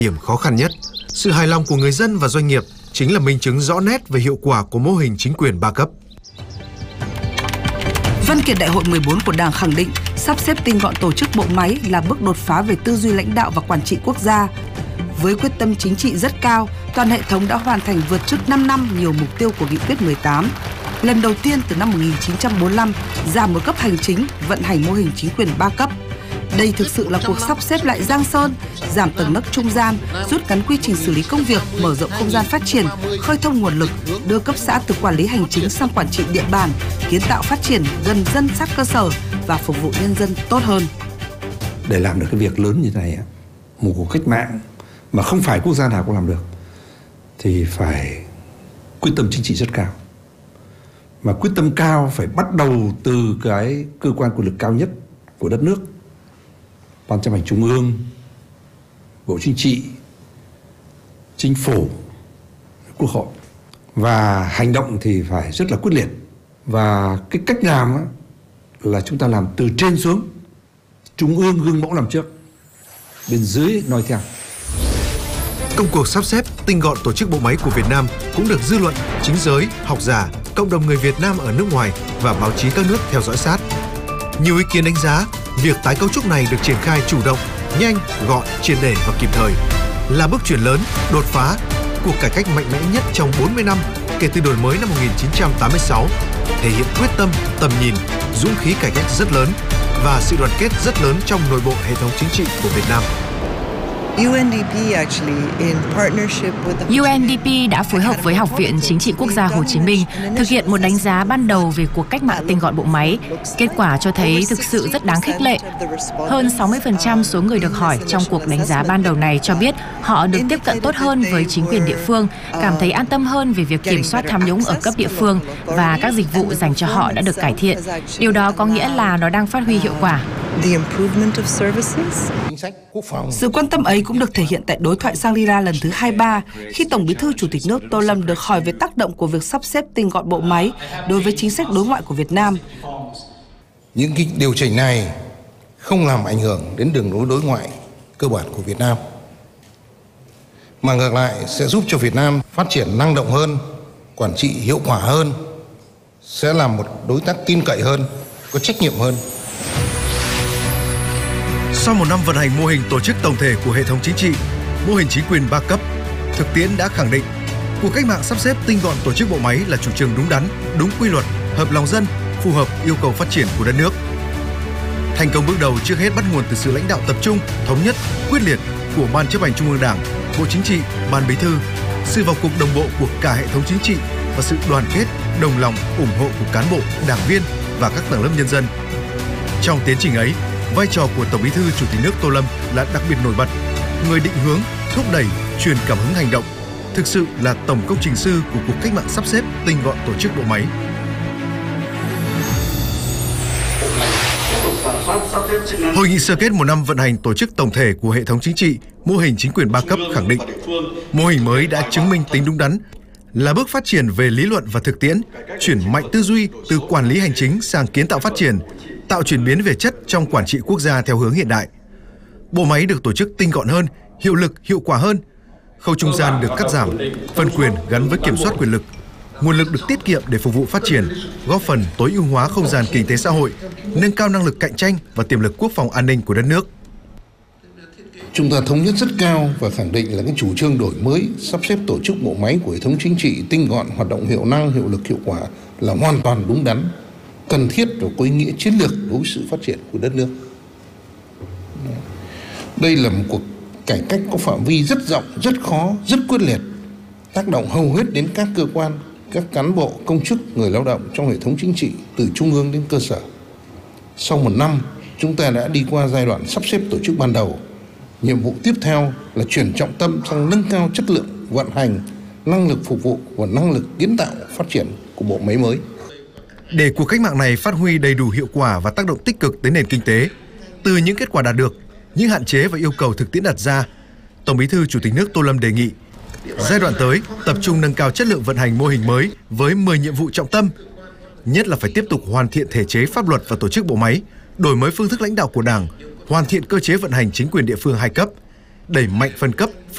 Điểm khó khăn nhất, sự hài lòng của người dân và doanh nghiệp chính là minh chứng rõ nét về hiệu quả của mô hình chính quyền 3 cấp. Văn kiện Đại hội 14 của Đảng khẳng định sắp xếp tinh gọn tổ chức bộ máy là bước đột phá về tư duy lãnh đạo và quản trị quốc gia. Với quyết tâm chính trị rất cao, toàn hệ thống đã hoàn thành vượt trước 5 năm nhiều mục tiêu của Nghị quyết 18. Lần đầu tiên từ năm 1945, giảm một cấp hành chính, vận hành mô hình chính quyền 3 cấp. Đây thực sự là cuộc sắp xếp lại giang sơn, giảm tầng nấc trung gian, rút ngắn quy trình xử lý công việc, mở rộng không gian phát triển, khơi thông nguồn lực, đưa cấp xã từ quản lý hành chính sang quản trị địa bàn, kiến tạo phát triển gần dân sát cơ sở và phục vụ nhân dân tốt hơn. Để làm được cái việc lớn như này, một cuộc cách mạng mà không phải quốc gia nào cũng làm được, thì phải quyết tâm chính trị rất cao. Mà quyết tâm cao phải bắt đầu từ cái cơ quan quyền lực cao nhất của đất nước, Ban chấp hành Trung ương, Bộ Chính trị, Chính phủ, Quốc hội. Và hành động thì phải rất là quyết liệt. Và cái cách làm là chúng ta làm từ trên xuống, Trung ương gương mẫu làm trước, bên dưới nói theo. Công cuộc sắp xếp tinh gọn tổ chức bộ máy của Việt Nam cũng được dư luận, chính giới, học giả, cộng đồng người Việt Nam ở nước ngoài và báo chí các nước theo dõi sát. Nhiều ý kiến đánh giá việc tái cấu trúc này được triển khai chủ động, nhanh, gọn, triệt để và kịp thời, là bước chuyển lớn, đột phá, cuộc cải cách mạnh mẽ nhất trong 40 năm kể từ đổi mới năm 1986, thể hiện quyết tâm, tầm nhìn, dũng khí cải cách rất lớn và sự đoàn kết rất lớn trong nội bộ hệ thống chính trị của Việt Nam. UNDP đã phối hợp với Học viện Chính trị Quốc gia Hồ Chí Minh thực hiện một đánh giá ban đầu về cuộc cách mạng tinh gọn bộ máy. Kết quả cho thấy thực sự rất đáng khích lệ. Hơn 60% số người được hỏi trong cuộc đánh giá ban đầu này cho biết họ được tiếp cận tốt hơn với chính quyền địa phương, cảm thấy an tâm hơn về việc kiểm soát tham nhũng ở cấp địa phương và các dịch vụ dành cho họ đã được cải thiện. Điều đó có nghĩa là nó đang phát huy hiệu quả. Sự quan tâm ấy cũng được thể hiện tại đối thoại Shangri-La lần thứ 23 khi Tổng Bí thư Chủ tịch nước Tô Lâm được hỏi về tác động của việc sắp xếp tinh gọn bộ máy đối với chính sách đối ngoại của Việt Nam. Những cái điều chỉnh này không làm ảnh hưởng đến đường lối đối ngoại cơ bản của Việt Nam, mà ngược lại sẽ giúp cho Việt Nam phát triển năng động hơn, quản trị hiệu quả hơn, sẽ là một đối tác tin cậy hơn, có trách nhiệm hơn. Sau một năm vận hành mô hình tổ chức tổng thể của hệ thống chính trị, mô hình chính quyền 3 cấp, thực tiễn đã khẳng định cuộc cách mạng sắp xếp tinh gọn tổ chức bộ máy là chủ trương đúng đắn, đúng quy luật, hợp lòng dân, phù hợp yêu cầu phát triển của đất nước. Thành công bước đầu trước hết bắt nguồn từ sự lãnh đạo tập trung, thống nhất, quyết liệt của Ban Chấp hành Trung ương Đảng, Bộ Chính trị, Ban Bí thư, sự vào cuộc đồng bộ của cả hệ thống chính trị và sự đoàn kết, đồng lòng, ủng hộ của cán bộ, đảng viên và các tầng lớp nhân dân. Trong tiến trình ấy, vai trò của Tổng Bí thư Chủ tịch nước Tô Lâm là đặc biệt nổi bật, người định hướng, thúc đẩy, truyền cảm hứng hành động, thực sự là tổng công trình sư của cuộc cách mạng sắp xếp tinh gọn tổ chức bộ máy. Hội nghị sơ kết một năm vận hành tổ chức tổng thể của hệ thống chính trị, mô hình chính quyền 3 cấp khẳng định, mô hình mới đã chứng minh tính đúng đắn, là bước phát triển về lý luận và thực tiễn, chuyển mạnh tư duy từ quản lý hành chính sang kiến tạo phát triển, tạo chuyển biến về chất trong quản trị quốc gia theo hướng hiện đại. Bộ máy được tổ chức tinh gọn hơn, hiệu lực, hiệu quả hơn. Khâu trung gian được cắt giảm, phân quyền gắn với kiểm soát quyền lực. Nguồn lực được tiết kiệm để phục vụ phát triển, góp phần tối ưu hóa không gian kinh tế xã hội, nâng cao năng lực cạnh tranh và tiềm lực quốc phòng an ninh của đất nước. Chúng ta thống nhất rất cao và khẳng định là cái chủ trương đổi mới, sắp xếp tổ chức bộ máy của hệ thống chính trị tinh gọn, hoạt động hiệu năng, hiệu lực, hiệu quả là hoàn toàn đúng đắn, cần thiết và có ý nghĩa chiến lược đối với sự phát triển của đất nước. Đây là một cuộc cải cách có phạm vi rất rộng, rất khó, rất quyết liệt, tác động hầu hết đến các cơ quan, các cán bộ, công chức, người lao động trong hệ thống chính trị từ trung ương đến cơ sở. Sau một năm, chúng ta đã đi qua giai đoạn sắp xếp tổ chức ban đầu. Nhiệm vụ tiếp theo là chuyển trọng tâm sang nâng cao chất lượng vận hành, năng lực phục vụ và năng lực kiến tạo phát triển của bộ máy mới. Để cuộc cách mạng này phát huy đầy đủ hiệu quả và tác động tích cực tới nền kinh tế, từ những kết quả đạt được, những hạn chế và yêu cầu thực tiễn đặt ra, Tổng Bí thư Chủ tịch nước Tô Lâm đề nghị giai đoạn tới tập trung nâng cao chất lượng vận hành mô hình mới với 10 nhiệm vụ trọng tâm, nhất là phải tiếp tục hoàn thiện thể chế pháp luật và tổ chức bộ máy, đổi mới phương thức lãnh đạo của Đảng, hoàn thiện cơ chế vận hành chính quyền địa phương 2 cấp, đẩy mạnh phân cấp,